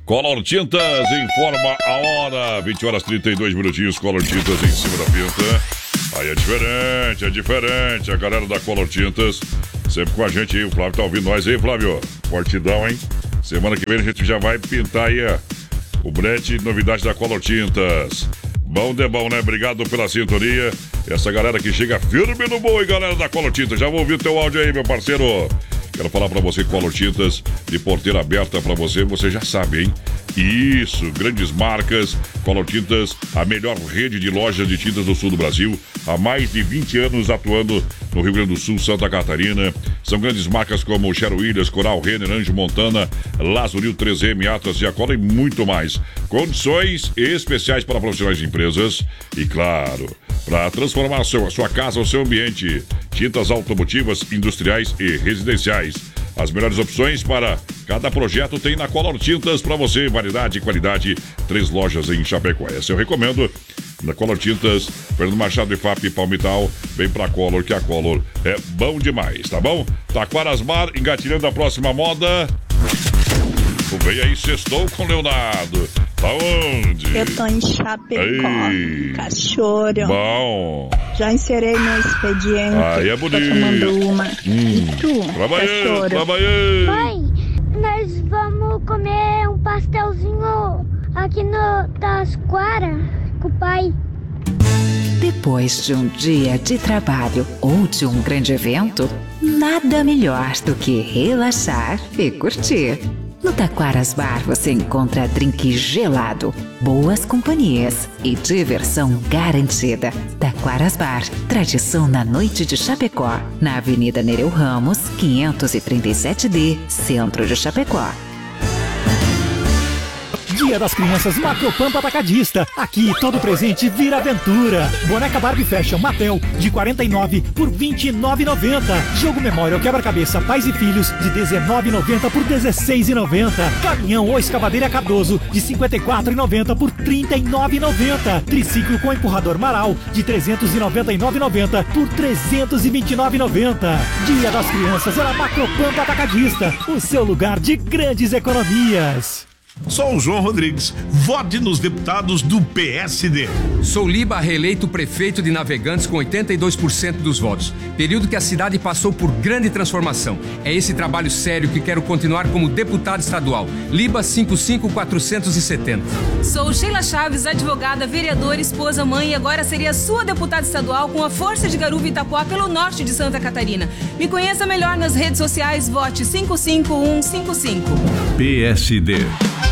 Color Tintas informa a hora. 20 horas 32 minutinhos. Color Tintas em cima da pinta. Aí é diferente. A galera da Color Tintas sempre com a gente aí. O Flávio tá ouvindo nós aí, Flávio. Fortidão, hein? Semana que vem a gente já vai pintar aí o brete, novidade da Color Tintas. Bom de bom, né? Obrigado pela sintonia. Essa galera que chega firme no boi, galera da Color Tintas. Já vou ouvir o teu áudio aí, meu parceiro. Quero falar pra você, Color Tintas, de porteira aberta pra você já sabe, hein? Isso, grandes marcas, Color Tintas, a melhor rede de lojas de tintas do sul do Brasil, há mais de 20 anos atuando no Rio Grande do Sul, Santa Catarina. São grandes marcas como Sherwin Williams, Coral, Renner, Anjo Montana, Lazuril, 3M, Atlas, Giacola e muito mais. Condições especiais para profissionais de empresas e, claro, para transformar a sua casa, o seu ambiente. Tintas automotivas, industriais e residenciais. As melhores opções para cada projeto tem na Color Tintas para você. Variedade e qualidade. 3 lojas em Chapecó. Essa eu recomendo. Na Color Tintas, Fernando Machado, IFAP e Palmital. Vem pra Color, que a Color é bom demais, tá bom? Taquarasmar, engatilhando a próxima moda. Vem aí, sextou com Leonardo. Tá onde? Eu tô em Chapecó. Ei. Cachorro. Bom. Já inserei no expediente. Aí é bonito. Tô tomando uma. E tu, cachorro? Trabalhando. Mãe, nós vamos comer um pastelzinho aqui no Tasquara com o pai. Depois de um dia de trabalho ou de um grande evento, nada melhor do que relaxar e curtir. No Taquaras Bar você encontra drink gelado, boas companhias e diversão garantida. Taquaras Bar, tradição na noite de Chapecó, na Avenida Nereu Ramos, 537D, centro de Chapecó. Dia das Crianças Macropampa Atacadista. Aqui todo presente vira aventura. Boneca Barbie Fashion Mattel de R$ 49 por R$ 29,90. Jogo Memorial Quebra-Cabeça Pais e Filhos de R$ 19,90 por R$ 16,90. Caminhão ou escavadeira Cardoso de R$ 54,90 por R$ 39,90. Triciclo com empurrador Maral de R$ 399,90 por R$ 329,90. Dia das Crianças é na Macropampa Atacadista, o seu lugar de grandes economias. Sou o João Rodrigues, vote nos deputados do PSD. Sou Liba, reeleito prefeito de Navegantes com 82% dos votos. Período que a cidade passou por grande transformação. É esse trabalho sério que quero continuar como deputado estadual. Liba 55470. Sou Sheila Chaves, advogada, vereadora, esposa, mãe e agora seria sua deputada estadual com a força de Garuva e Itapuá pelo norte de Santa Catarina. Me conheça melhor nas redes sociais, vote 55155. PSD.